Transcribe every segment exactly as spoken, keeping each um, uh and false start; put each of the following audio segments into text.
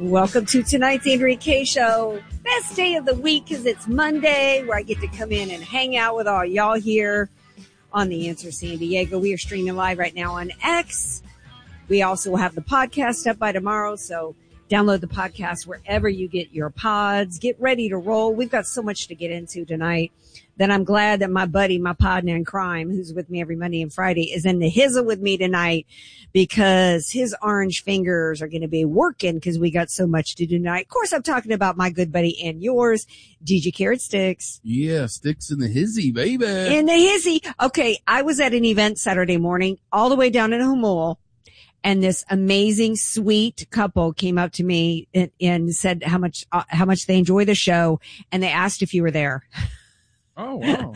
Welcome to tonight's Andrea Kaye Show. Best day of the week because it's Monday, where I get to come in and hang out with all y'all here on The Answer San Diego. We are streaming live right now on X. We also have the podcast up by tomorrow, so download the podcast wherever you get your pods. Get ready to roll. We've got so much to get into tonight that I'm glad that my buddy, my partner in crime, who's with me every Monday and Friday, is in the hizzle with me tonight because his orange fingers are going to be working because we got so much to do tonight. Of course, I'm talking about my good buddy and yours, D J Carrot Sticks. Yeah, Sticks in the hizzy, baby. In the hizzy. Okay, I was at an event Saturday morning all the way down in Humul. And this amazing, sweet couple came up to me and, and said how much, uh, how much they enjoy the show. And they asked if you were there. Oh, wow.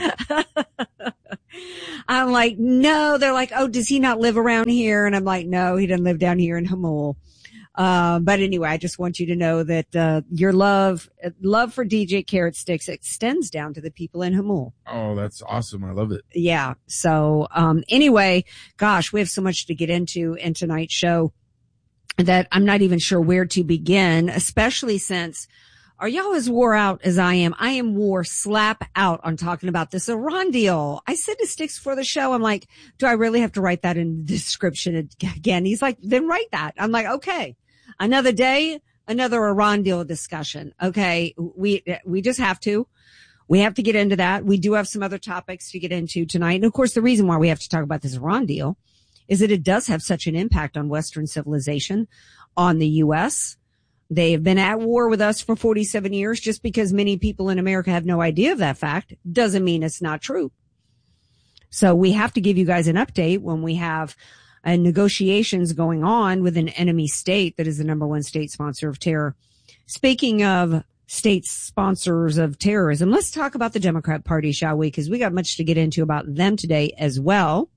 I'm like, no. They're like, oh, does he not live around here? And I'm like, no, he doesn't live down here in Humul. Uh, but anyway, I just want you to know that, uh, your love, love for D J Carrot Sticks extends down to the people in Humul. Oh, that's awesome. I love it. Yeah. So, um, anyway, gosh, we have so much to get into in tonight's show that I'm not even sure where to begin, especially since are y'all as wore out as I am? I am wore slap out on talking about this Iran deal. I said to Sticks for the show, I'm like, do I really have to write that in the description again? He's like, then write that. I'm like, okay. Another day, another Iran deal discussion. Okay. We, we just have to. We have to get into that. We do have some other topics to get into tonight. And of course, the reason why we have to talk about this Iran deal is that it does have such an impact on Western civilization, on the U S. They have been at war with us for forty-seven years. Just because many people in America have no idea of that fact doesn't mean it's not true. So we have to give you guys an update when we have and negotiations going on with an enemy state that is the number one state sponsor of terror. Speaking of state sponsors of terrorism, let's talk about the Democrat Party, shall we? Because we got much to get into about them today as well.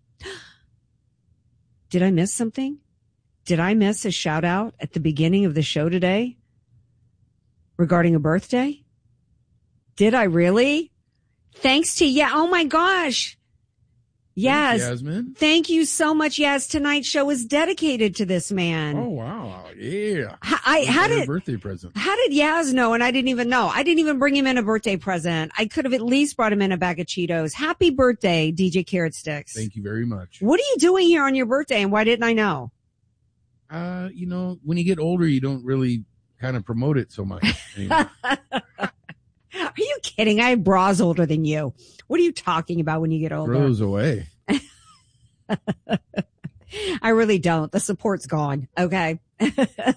Did I miss something? Did I miss a shout out at the beginning of the show today regarding a birthday? Did I really? Thanks to, yeah. Oh my gosh. Yes. Yasmin. Thank you so much. Yes. Tonight's show is dedicated to this man. Oh, wow. Yeah. I, I how did, birthday present. How did Yaz know? And I didn't even know. I didn't even bring him in a birthday present. I could have at least brought him in a bag of Cheetos. Happy birthday, D J Carrot Sticks. Thank you very much. What are you doing here on your birthday and why didn't I know? Uh, you know, when you get older, you don't really kind of promote it so much anymore. Are you kidding? I have bras older than you. What are you talking about when you get older? Throws away. I really don't. The support's gone. Okay. I'm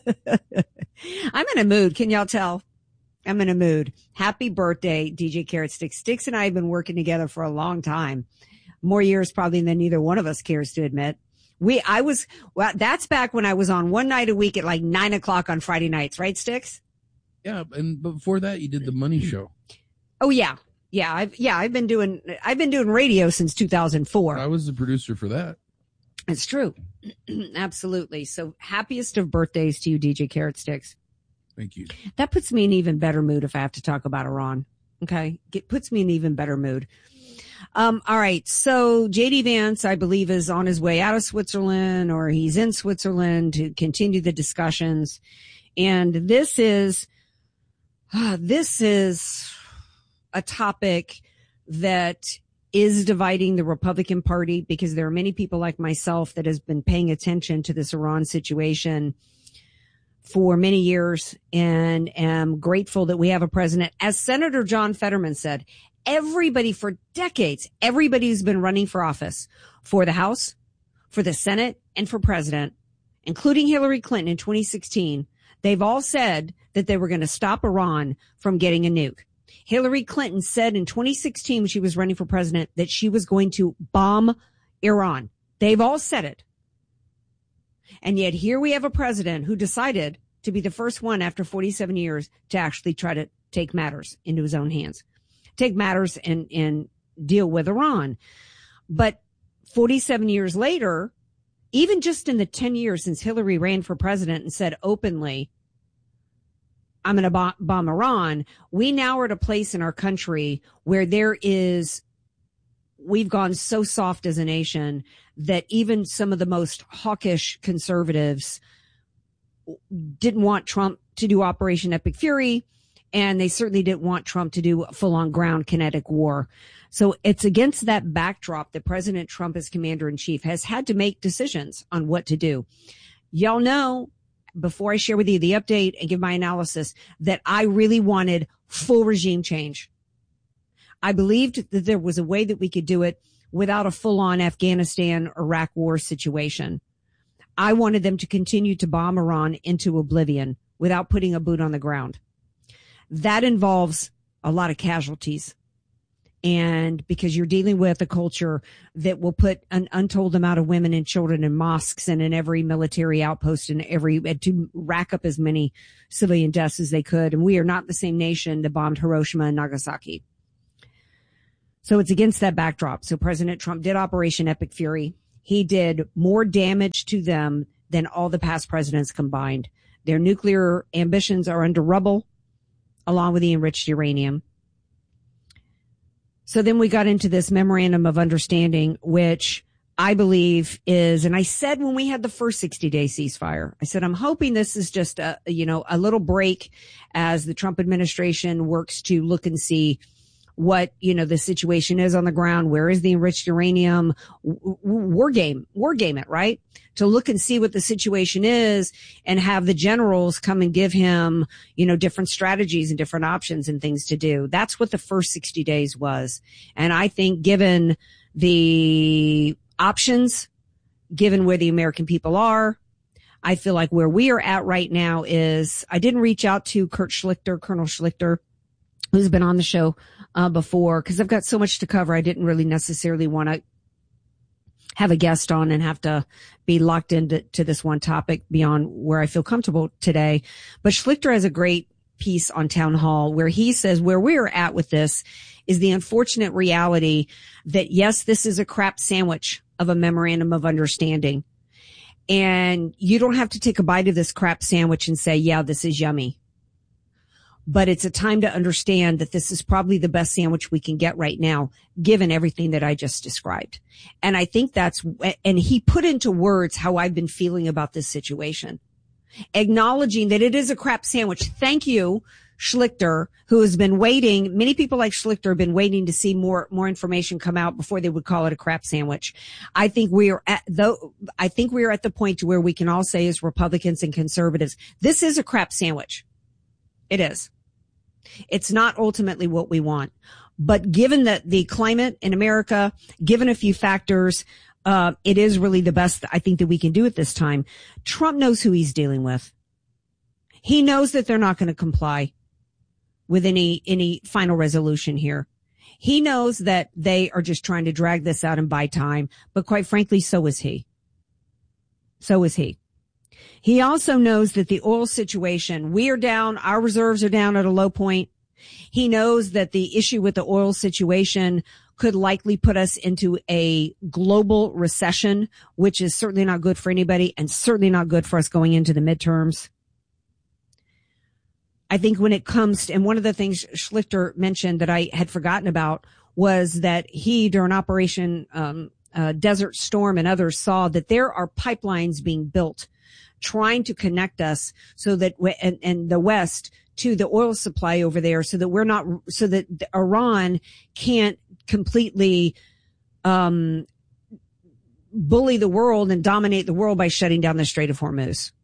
in a mood. Can y'all tell? I'm in a mood. Happy birthday, D J Carrot Sticks. Sticks and I have been working together for a long time. More years probably than neither one of us cares to admit. We, I was, well, that's back when I was on one night a week at like nine o'clock on Friday nights, right, Sticks? Yeah. And before that, you did the Money Show. Oh, yeah. Yeah. I've, yeah, I've been doing, I've been doing radio since two thousand four. I was the producer for that. It's true. Absolutely. So happiest of birthdays to you, D J Carrot Sticks. Thank you. That puts me in even better mood if I have to talk about Iran. Okay. It puts me in even better mood. Um, all right. So J D Vance, I believe, is on his way out of Switzerland, or he's in Switzerland to continue the discussions. And this is, uh, this is a topic that is dividing the Republican Party, because there are many people like myself that has been paying attention to this Iran situation for many years and am grateful that we have a president. As Senator John Fetterman said, everybody for decades, everybody who's been running for office, for the House, for the Senate, and for president, including Hillary Clinton in twenty sixteen, they've all said that they were going to stop Iran from getting a nuke. Hillary Clinton said in twenty sixteen, when she was running for president, that she was going to bomb Iran. They've all said it. And yet here we have a president who decided to be the first one after forty-seven years to actually try to take matters into his own hands, take matters and, and deal with Iran. But forty-seven years later, even just in the ten years since Hillary ran for president and said openly, I'm going to bomb, bomb Iran, we now are at a place in our country where there is, we've gone so soft as a nation that even some of the most hawkish conservatives didn't want Trump to do Operation Epic Fury, and they certainly didn't want Trump to do full-on ground kinetic war. So it's against that backdrop that President Trump, as commander-in-chief, has had to make decisions on what to do. Y'all know, before I share with you the update and give my analysis, that I really wanted full regime change. I believed that there was a way that we could do it without a full-on Afghanistan-Iraq war situation. I wanted them to continue to bomb Iran into oblivion without putting a boot on the ground. That involves a lot of casualties. And because you're dealing with a culture that will put an untold amount of women and children in mosques and in every military outpost and every, to rack up as many civilian deaths as they could. And we are not the same nation that bombed Hiroshima and Nagasaki. So it's against that backdrop. So President Trump did Operation Epic Fury. He did more damage to them than all the past presidents combined. Their nuclear ambitions are under rubble, along with the enriched uranium. So then we got into this memorandum of understanding, which I believe is, and I said when we had the first sixty day ceasefire, I said, I'm hoping this is just a, you know, a little break as the Trump administration works to look and see what, you know, the situation is on the ground. Where is the enriched uranium? War game, war game it, right? To look and see what the situation is and have the generals come and give him, you know, different strategies and different options and things to do. That's what the first sixty days was. And I think given the options, given where the American people are, I feel like where we are at right now is, I didn't reach out to Kurt Schlichter, Colonel Schlichter, who's been on the show uh, before, because I've got so much to cover. I didn't really necessarily want to have a guest on and have to be locked into to this one topic beyond where I feel comfortable today. But Schlichter has a great piece on Town Hall where he says where we're at with this is the unfortunate reality that, yes, this is a crap sandwich of a memorandum of understanding. And you don't have to take a bite of this crap sandwich and say, yeah, this is yummy. But it's a time to understand that this is probably the best sandwich we can get right now, given everything that I just described. And I think that's, and he put into words how I've been feeling about this situation, acknowledging that it is a crap sandwich. Thank you, Schlichter, who has been waiting. Many people like Schlichter have been waiting to see more, more information come out before they would call it a crap sandwich. I think we are at, though, I think we are at the point to where we can all say as Republicans and conservatives, this is a crap sandwich. It is. It's not ultimately what we want. But given that the climate in America, given a few factors, uh, it is really the best I think that we can do at this time. Trump knows who he's dealing with. He knows that they're not going to comply with any, any final resolution here. He knows that they are just trying to drag this out and buy time. But quite frankly, so is he. So is he. He also knows that the oil situation, we are down, our reserves are down at a low point. He knows that the issue with the oil situation could likely put us into a global recession, which is certainly not good for anybody and certainly not good for us going into the midterms. I think when it comes to, and one of the things Schlichter mentioned that I had forgotten about was that he, during Operation um, uh, Desert Storm and others, saw that there are pipelines being built trying to connect us so that, and, and the West to the oil supply over there so that we're not, so that Iran can't completely, um, bully the world and dominate the world by shutting down the Strait of Hormuz.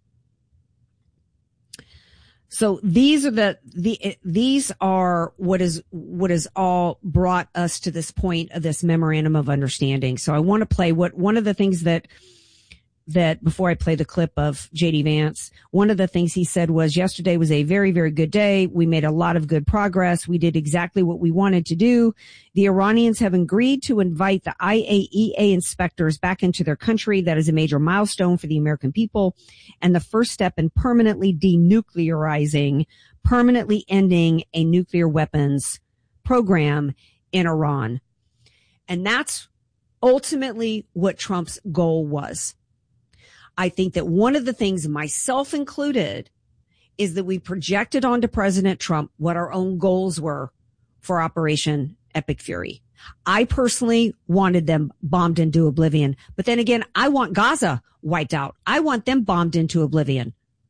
So these are the, the, these are what is, what has all brought us to this point of this memorandum of understanding. So I want to play what, one of the things that, that before I play the clip of J D Vance, one of the things he said was yesterday was a very, very good day. We made a lot of good progress. We did exactly what we wanted to do. The Iranians have agreed to invite the I A E A inspectors back into their country. That is a major milestone for the American people and the first step in permanently denuclearizing, permanently ending a nuclear weapons program in Iran. And that's ultimately what Trump's goal was. I think that one of the things, myself included, is that we projected onto President Trump what our own goals were for Operation Epic Fury. I personally wanted them bombed into oblivion. But then again, I want Gaza wiped out. I want them bombed into oblivion.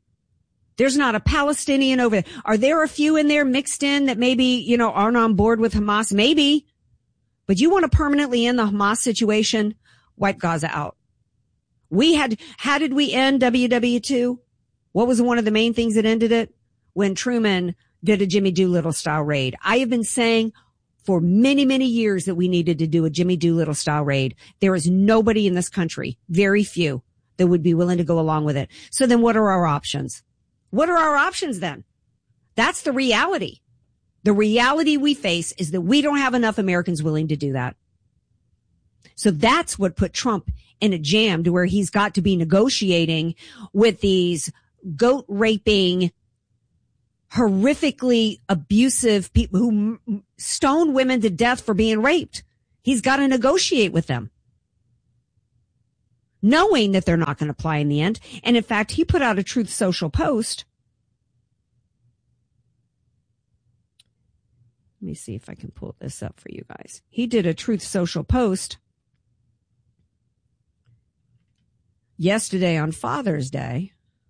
There's not a Palestinian over there. Are there a few in there mixed in that maybe, you know, aren't on board with Hamas? Maybe. But you want to permanently end the Hamas situation? Wipe Gaza out. We had, how did we end W W two? What was one of the main things that ended it? When Truman did a Jimmy Doolittle style raid. I have been saying for many, many years that we needed to do a Jimmy Doolittle style raid. There is nobody in this country, very few, that would be willing to go along with it. So then what are our options? What are our options then? That's the reality. The reality we face is that we don't have enough Americans willing to do that. So that's what put Trump in a jam to where he's got to be negotiating with these goat raping, horrifically abusive people who stone women to death for being raped. He's got to negotiate with them, knowing that they're not going to apply in the end. And in fact, he put out a Truth Social post. Let me see if I can pull this up for you guys. He did a Truth Social post yesterday on Father's Day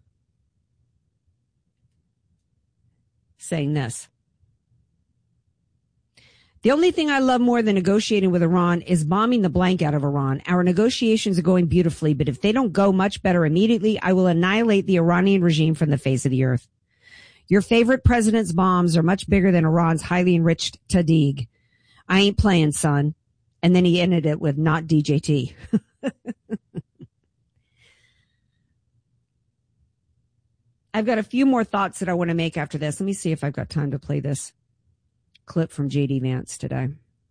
saying this. The only thing I love more than negotiating with Iran is bombing the blank out of Iran. Our negotiations are going beautifully, but if they don't go much better immediately, I will annihilate the Iranian regime from the face of the earth. Your favorite president's bombs are much bigger than Iran's highly enriched Tahdig. I ain't playing, son. And then he ended it with not D J T. I've got a few more thoughts that I want to make after this. Let me see if I've got time to play this clip from J D Vance today.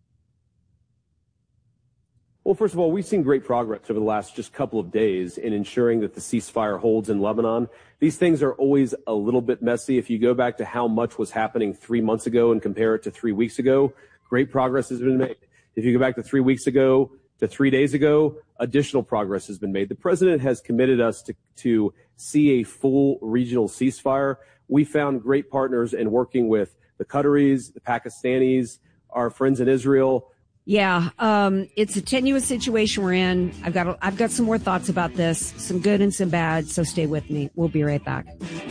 Well, first of all, we've seen great progress over the last just couple of days in ensuring that the ceasefire holds in Lebanon. These things are always a little bit messy. If you go back to how much was happening three months ago and compare it to three weeks ago, great progress has been made. If you go back to three weeks ago to three days ago, additional progress has been made. The president has committed us to, to see a full regional ceasefire. We found great partners in working with the Qataris, the Pakistanis, our friends in Israel. Yeah, um, it's a tenuous situation we're in. I've got I've got some more thoughts about this, some good and some bad, so stay with me. We'll be right back.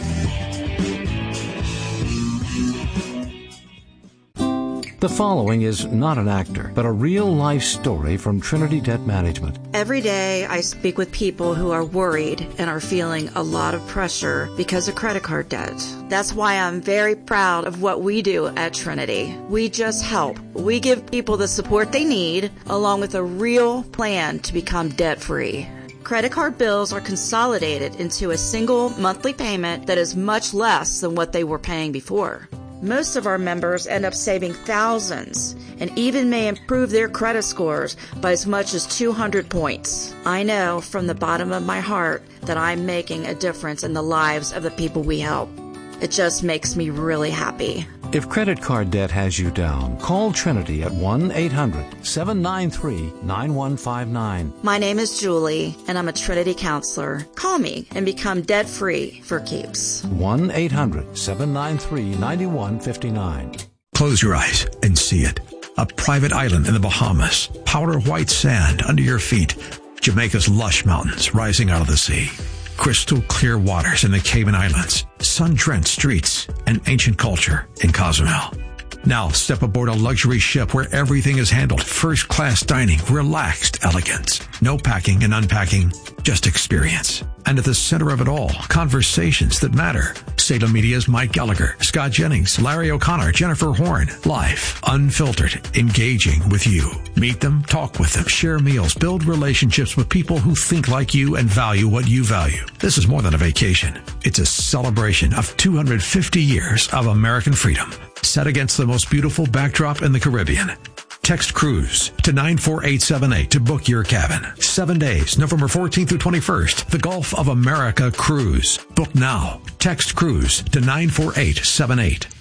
The following is not an actor, but a real-life story from Trinity Debt Management. Every day I speak with people who are worried and are feeling a lot of pressure because of credit card debt. That's why I'm very proud of what we do at Trinity. We just help. We give people the support they need, along with a real plan to become debt-free. Credit card bills are consolidated into a single monthly payment that is much less than what they were paying before. Most of our members end up saving thousands and even may improve their credit scores by as much as two hundred points. I know from the bottom of my heart that I'm making a difference in the lives of the people we help. It just makes me really happy. If credit card debt has you down, call Trinity at one eight hundred seven nine three nine one five nine. My name is Julie, and I'm a Trinity counselor. Call me and become debt-free for keeps. one eight hundred seven nine three nine one five nine. Close your eyes and see it. A private island in the Bahamas. Powder white sand under your feet. Jamaica's lush mountains rising out of the sea. Crystal clear waters in the Cayman Islands, sun-drenched streets, and ancient culture in Cozumel. Now step aboard a luxury ship where everything is handled first-class dining, relaxed elegance. No packing and unpacking, just experience. And at the center of it all, conversations that matter. Salem Media's Mike Gallagher, Scott Jennings, Larry O'Connor, Jennifer Horn. Live, unfiltered, engaging with you. Meet them, talk with them, share meals, build relationships with people who think like you and value what you value. This is more than a vacation. It's a celebration of two hundred fifty years of American freedom, set against the most beautiful backdrop in the Caribbean. Text cruise to nine four eight seven eight to book your cabin. Seven days, November fourteenth through twenty-first. The Gulf of America Cruise. Book now. Text cruise to nine four eight seven eight.